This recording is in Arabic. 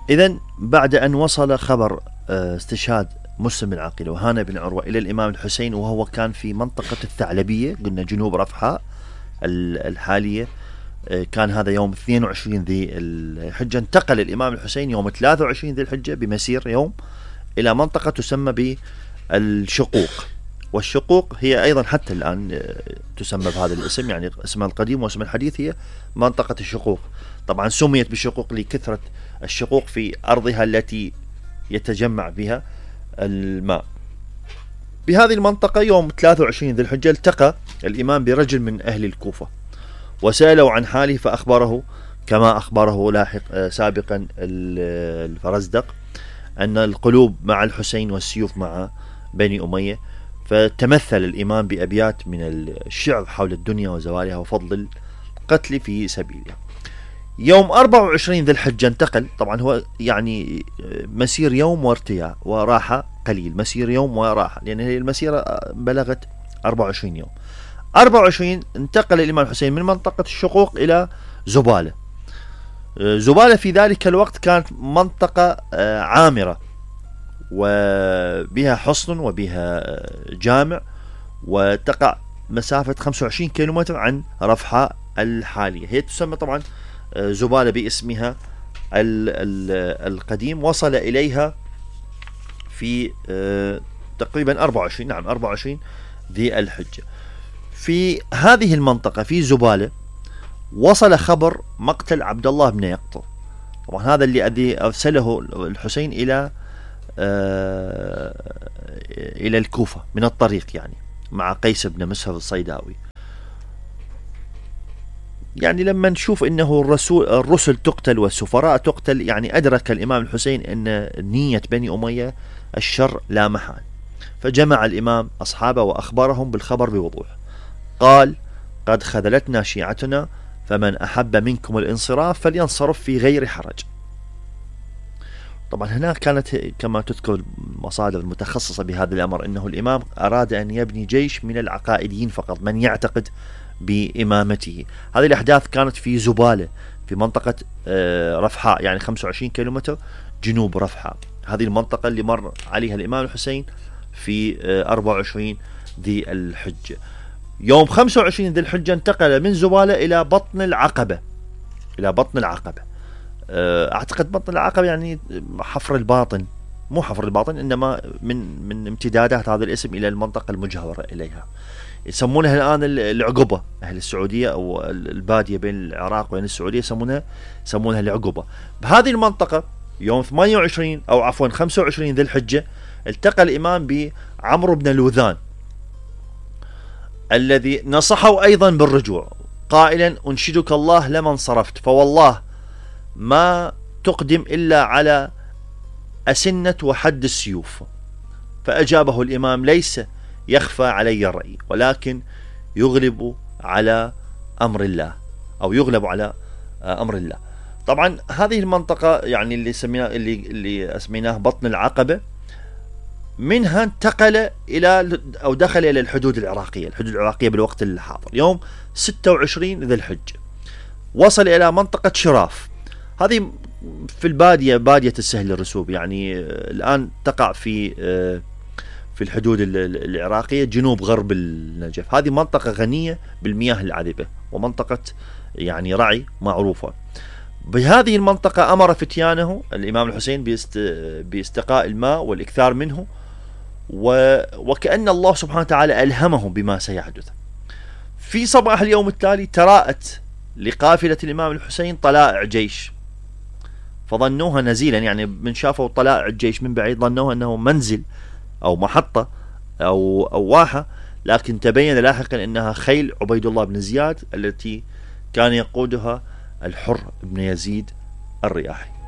إذن بعد أن وصل خبر استشهاد مسلم بن عقيل وهانئ بن عروة إلى الإمام الحسين، وهو كان في منطقة الثعلبية، قلنا جنوب رفحاء الحالية، كان هذا يوم 22 ذي الحجة. انتقل الإمام الحسين يوم 23 ذي الحجة بمسير يوم إلى منطقة تسمى بالشقوق، والشقوق هي أيضا حتى الآن تسمى بهذا الاسم، يعني اسمها القديم واسم الحديث هي منطقة الشقوق. طبعا سميت بالشقوق لكثرة الشقوق في أرضها التي يتجمع بها الماء. بهذه المنطقة يوم 23 ذي الحجة التقى الإمام برجل من أهل الكوفة وسأله عن حاله، فأخبره كما أخبره سابقا الفرزدق أن القلوب مع الحسين والسيوف مع بني أمية. فتمثل الإمام بأبيات من الشعر حول الدنيا وزوالها وفضل القتل في سبيلها. يوم 24 ذي الحجة انتقل، طبعا هو يعني مسير يوم وارتياح وراحة قليل، مسير يوم وراحة، لأن هي المسيرة بلغت 24 يوم. 24 انتقل الإمام الحسين من منطقة الشقوق إلى زبالة. زبالة في ذلك الوقت كانت منطقة عامرة وبها حصن وبها جامع، وتقع مسافة 25 كيلومتر عن رفحاء الحالية. هي تسمى طبعا زبالة باسمها القديم. وصل إليها في تقريبا 24 ذي الحجة. في هذه المنطقة في زبالة وصل خبر مقتل عبد الله بن يقطر. طبعا هذا الذي أرسله الحسين إلى الكوفة من الطريق، يعني مع قيس بن مسهر الصيداوي. يعني لما نشوف انه الرسل تقتل والسفراء تقتل، يعني ادرك الامام الحسين ان نية بني امية الشر لا محال، فجمع الامام اصحابه واخبرهم بالخبر بوضوح. قال: قد خذلتنا شيعتنا، فمن احب منكم الانصراف فلينصرف في غير حرج. طبعا هنا كانت كما تذكر المصادر المتخصصة بهذا الامر انه الامام اراد ان يبني جيش من العقائديين فقط، من يعتقد بإمامته. هذه الأحداث كانت في زبالة في منطقة رفحاء، يعني 25 كيلومتر جنوب رفحاء. هذه المنطقة اللي مر عليها الإمام الحسين في 24 ذي الحجة. يوم 25 ذي الحجة انتقل من زبالة إلى بطن العقبة. أعتقد بطن العقبة يعني حفر الباطن، مو حفر الباطن، إنما من امتدادات هذا الاسم إلى المنطقة المجاورة إليها. يسمونها الآن العقبة، أهل السعودية أو البادية بين العراق وبين السعودية يسمونها العقبة. بهذه المنطقة يوم 28 أو عفوا 25 ذي الحجة التقى الإمام بعمرو بن لوذان الذي نصحه أيضا بالرجوع، قائلا: أنشدك الله لمن صرفت، فوالله ما تقدم إلا على أسنة وحد السيوف. فأجابه الإمام: ليس يخفى علي الرأي، ولكن يغلب على أمر الله، أو يغلب على أمر الله. طبعا هذه المنطقة يعني اللي اسميناه بطن العقبة، منها انتقل إلى أو دخل إلى الحدود العراقية بالوقت الحاضر. يوم 26 ذي الحجة وصل إلى منطقة شراف. هذه في بادية السهل الرسوب، يعني الآن تقع في الحدود العراقية جنوب غرب النجف. هذه منطقة غنية بالمياه العذبة ومنطقة يعني رعي معروفة. بهذه المنطقة أمر فتيانه الإمام الحسين باستقاء الماء والإكثار منه، وكأن الله سبحانه وتعالى ألهمهم بما سيحدث. في صباح اليوم التالي تراءت لقافلة الإمام الحسين طلائع جيش، فظنوها نزيلا، يعني من شافوا طلائع الجيش من بعيد ظنوها أنه منزل أو محطة أو واحة، لكن تبين لاحقا أنها خيل عبيد الله بن زياد التي كان يقودها الحر بن يزيد الرياحي.